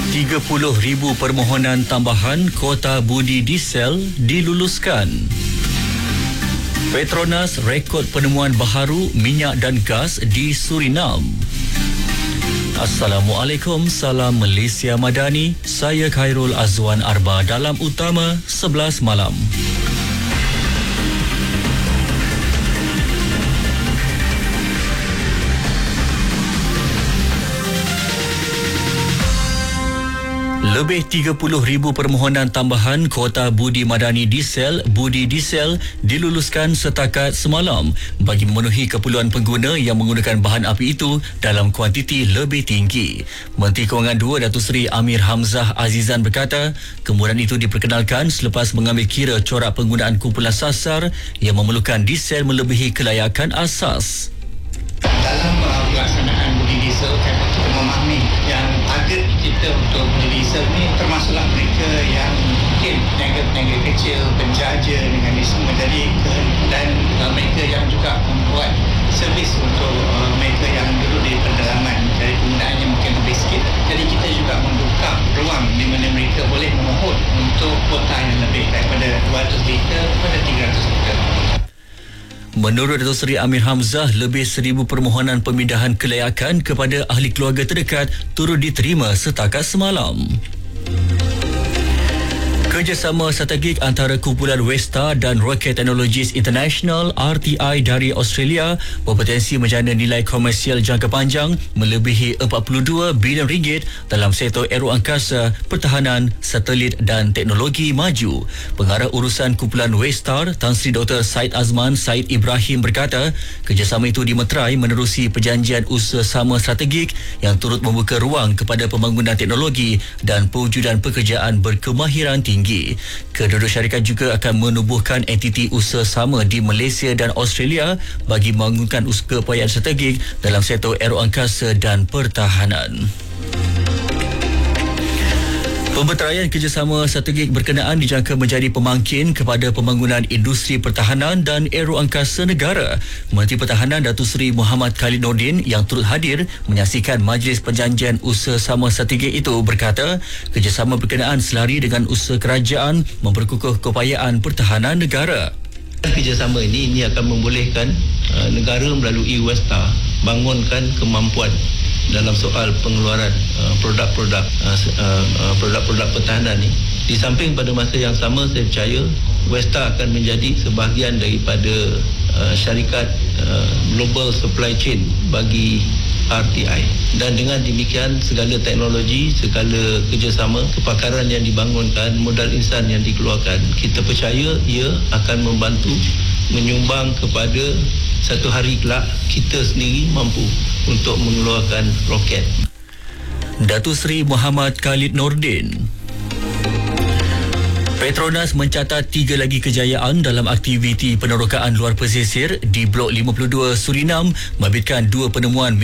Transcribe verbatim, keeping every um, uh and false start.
tiga puluh ribu permohonan tambahan kuota budi diesel diluluskan. Petronas rekod penemuan baharu minyak dan gas di Surinam. Assalamualaikum, salam Malaysia Madani. Saya Khairul Azwan Arba dalam Utama sebelas malam. Lebih tiga puluh ribu permohonan tambahan kuota budi madani diesel budi diesel diluluskan setakat semalam bagi memenuhi keperluan pengguna yang menggunakan bahan api itu dalam kuantiti lebih tinggi. Menteri Kewangan dua Datuk Seri Amir Hamzah Azizan berkata, kemudahan itu diperkenalkan selepas mengambil kira corak penggunaan kumpulan sasar yang memerlukan diesel melebihi kelayakan asas. Dalam uh, pelaksanaan budi diesel, kami kita memahami yang target kita untuk budi diesel ni termasuklah mereka yang mungkin peniaga-peniaga kecil, penjaja dengan ini semua. Jadi dan uh, mereka yang juga membuat servis untuk uh, mereka yang duduk di pedalaman. Jadi penggunaannya mungkin lebih sikit. Jadi kita juga membuka ruang di mana mereka boleh memohon untuk kuota yang lebih daripada dua ratus liter kepada tiga ratus liter. Menurut Datuk Seri Amir Hamzah, lebih seribu permohonan pemindahan kelayakan kepada ahli keluarga terdekat turut diterima setakat semalam. Kerjasama strategik antara kumpulan Westa dan Rocket Technologies International R T I dari Australia berpotensi menjana nilai komersial jangka panjang melebihi empat puluh dua bilion ringgit dalam sektor aeroangkasa, pertahanan, satelit dan teknologi maju. Pengarah urusan kumpulan Westar, Tan Sri Doktor Said Azman Said Ibrahim berkata, kerjasama itu dimeterai menerusi perjanjian usaha sama strategik yang turut membuka ruang kepada pembangunan teknologi dan pewujudan pekerjaan berkemahiran tinggi. Kedua-dua syarikat juga akan menubuhkan entiti usaha sama di Malaysia dan Australia bagi membangunkan usaha keupayaan strategik dalam sektor aeroangkasa dan pertahanan. Pembeteraian kerjasama strategik berkenaan dijangka menjadi pemangkin kepada pembangunan industri pertahanan dan aeroangkasa negara. Menteri Pertahanan Datuk Seri Muhammad Khalid Nordin yang turut hadir menyaksikan majlis perjanjian usaha sama strategik itu berkata, kerjasama berkenaan selari dengan usaha kerajaan memperkukuh keupayaan pertahanan negara. Kerjasama ini ini akan membolehkan uh, negara melalui Westa bangunkan kemampuan dalam soal pengeluaran uh, produk-produk uh, uh, produk-produk pertahanan ini. Di samping pada masa yang sama, saya percaya Westa akan menjadi sebahagian daripada uh, syarikat uh, global supply chain bagi R T I. Dan dengan demikian, segala teknologi, segala kerjasama, kepakaran yang dibangunkan, modal insan yang dikeluarkan, kita percaya ia akan membantu menyumbang kepada satu hari kelak kita sendiri mampu untuk mengeluarkan roket. Datuk Seri Muhammad Khalid Nordin. Petronas mencatat tiga lagi kejayaan dalam aktiviti penerokaan luar pesisir di Blok lima puluh dua Surinam, membabitkan dua penemuan